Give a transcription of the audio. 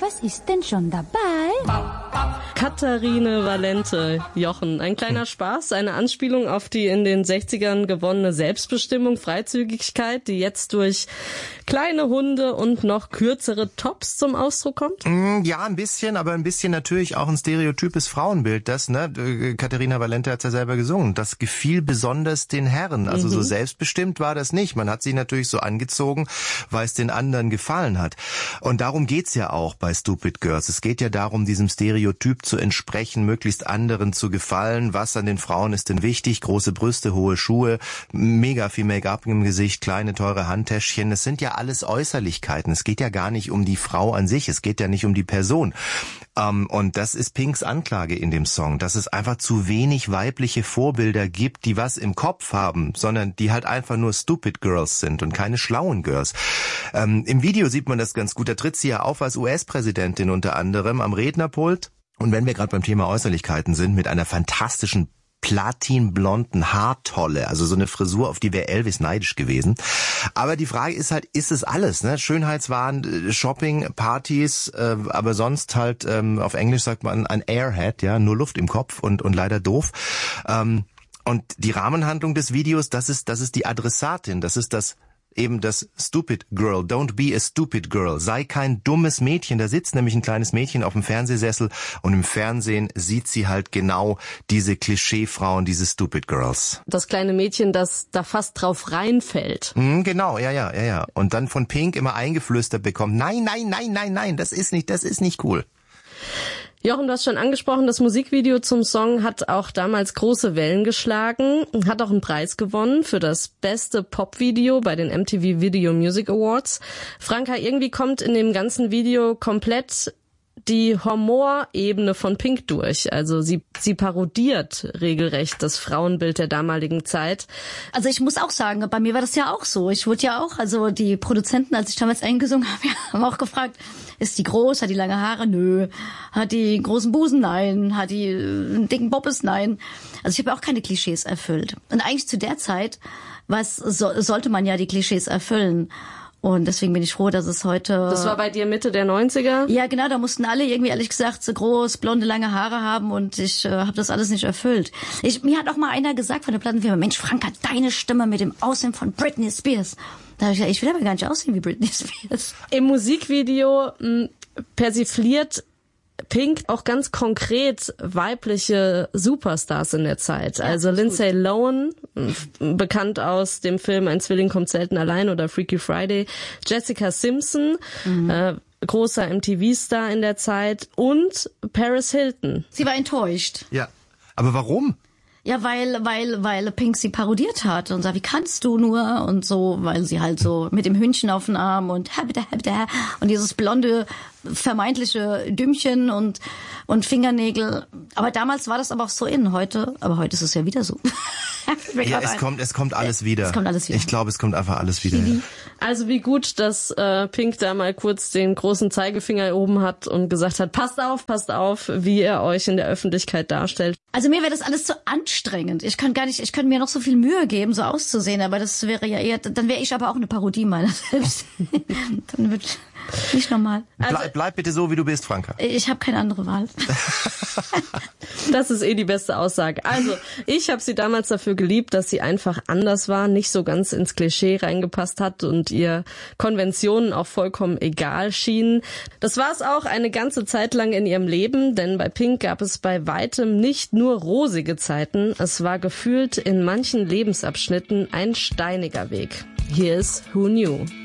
Was ist denn schon dabei? Katharine Valente, Jochen. Ein kleiner Spaß, eine Anspielung auf die in den 60ern gewonnene Selbstbestimmung, Freizügigkeit, die jetzt durch kleine Hunde und noch kürzere Tops zum Ausdruck kommt? Ja, ein bisschen, aber ein bisschen natürlich auch ein stereotypes Frauenbild. Das, Katharina Valente hat's ja selber gesungen. Das gefiel besonders den Herren. Also so selbstbestimmt war das nicht. Man hat sich natürlich so angezogen, weil es den anderen gefallen hat. Und darum geht's ja auch bei Stupid Girls. Es geht ja darum, diesem Stereotyp zu entsprechen, möglichst anderen zu gefallen. Was an den Frauen ist denn wichtig? Große Brüste, hohe Schuhe, mega viel Make-up im Gesicht, kleine, teure Handtäschchen. Das sind ja alles Äußerlichkeiten. Es geht ja gar nicht um die Frau an sich. Es geht ja nicht um die Person. Und das ist Pinks Anklage in dem Song, dass es einfach zu wenig weibliche Vorbilder gibt, die was im Kopf haben, sondern die halt einfach nur Stupid Girls sind und keine schlauen Girls. Im Video sieht man das ganz gut. Da tritt sie ja auf als US-Präsidentin unter anderem am Rednerpult. Und wenn wir gerade beim Thema Äußerlichkeiten sind, mit einer fantastischen platinblonden Haartolle, also so eine Frisur, auf die wäre Elvis neidisch gewesen. Aber die Frage ist halt, ist es alles, ne? Schönheitswahn, Shopping, Partys, aber sonst halt, auf Englisch sagt man ein Airhead, ja, nur Luft im Kopf und leider doof. Und die Rahmenhandlung des Videos, das ist die Adressatin, das ist das Stupid Girl. Don't be a stupid girl. Sei kein dummes Mädchen. Da sitzt nämlich ein kleines Mädchen auf dem Fernsehsessel und im Fernsehen sieht sie halt genau diese Klischeefrauen, diese Stupid Girls. Das kleine Mädchen, das da fast drauf reinfällt. Genau, ja. Und dann von Pink immer eingeflüstert bekommt, nein, das ist nicht cool. Jochen, du hast schon angesprochen, das Musikvideo zum Song hat auch damals große Wellen geschlagen, hat auch einen Preis gewonnen für das beste Popvideo bei den MTV Video Music Awards. Franka, irgendwie kommt in dem ganzen Video komplett die Humorebene von Pink durch. Also sie parodiert regelrecht das Frauenbild der damaligen Zeit. Also ich muss auch sagen, bei mir war das ja auch so. Ich wurde ja auch, also die Produzenten, als ich damals eingesungen habe, haben auch gefragt, ist die groß, hat die lange Haare? Nö. Hat die großen Busen? Nein. Hat die dicken Bobbes? Nein. Also ich habe ja auch keine Klischees erfüllt. Und eigentlich zu der Zeit sollte man ja die Klischees erfüllen. Und deswegen bin ich froh, dass es heute... Das war bei dir Mitte der 90er? Ja, genau, da mussten alle irgendwie, ehrlich gesagt, so groß, blonde, lange Haare haben und ich habe das alles nicht erfüllt. Mir hat auch mal einer gesagt von der Plattenfirma, Mensch, Franka, deine Stimme mit dem Aussehen von Britney Spears. Da habe ich gesagt, ich will aber gar nicht aussehen wie Britney Spears. Im Musikvideo persifliert Pink auch ganz konkret weibliche Superstars in der Zeit. Ja, also Lindsay Lohan, bekannt aus dem Film Ein Zwilling kommt selten allein oder Freaky Friday, Jessica Simpson, großer MTV-Star in der Zeit und Paris Hilton. Sie war enttäuscht. Ja, aber warum? Ja, weil Pink sie parodiert hat und sagt, wie kannst du nur und so, weil sie halt so mit dem Hündchen auf den Arm und und dieses blonde vermeintliche Dümmchen und Fingernägel. Aber damals war das aber auch so aber heute ist es ja wieder so. Ja, es kommt alles wieder. Es kommt alles wieder. Ich glaube, es kommt einfach alles wieder. Ja. Also wie gut, dass Pink da mal kurz den großen Zeigefinger erhoben hat und gesagt hat, passt auf, wie ihr euch in der Öffentlichkeit darstellt. Also mir wäre das alles zu anstrengend. Ich könnte mir noch so viel Mühe geben, so auszusehen, aber das wäre ja eher, dann wäre ich aber auch eine Parodie meiner selbst. Dann wird nicht normal. Also, bleib bitte so, wie du bist, Franka. Ich habe keine andere Wahl. Das ist die beste Aussage. Also, ich habe sie damals dafür geliebt, dass sie einfach anders war, nicht so ganz ins Klischee reingepasst hat und ihr Konventionen auch vollkommen egal schienen. Das war es auch eine ganze Zeit lang in ihrem Leben, denn bei Pink gab es bei weitem nicht nur rosige Zeiten. Es war gefühlt in manchen Lebensabschnitten ein steiniger Weg. Hier ist Who Knew?